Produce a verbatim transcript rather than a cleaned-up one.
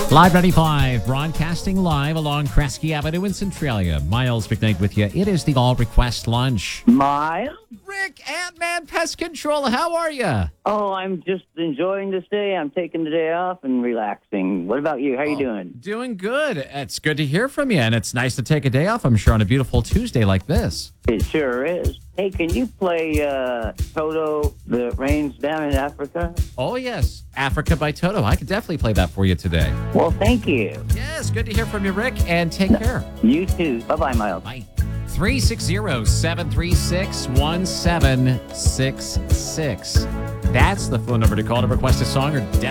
Live ninety-five, broadcasting live along Kresge Avenue in Centralia. Miles McKnight with you. It is the All Request Lunch. Miles? Rick, Ant-Man Pest Control, how are you? Oh, I'm just enjoying this day. I'm taking the day off and relaxing. What about you? How you Oh, doing? Doing good. It's good to hear from you, and it's nice to take a day off, I'm sure, on a beautiful Tuesday like this. It sure is. Hey, can you play uh, Toto, The Rains Down in Africa? Oh, yes. Africa by Toto. I could definitely play that for you today. Well, thank you. Yes, good to hear from you, Rick, and take care. You too. Bye-bye, Miles. Bye. three six zero, seven three six, one seven six six. That's the phone number to call to request a song or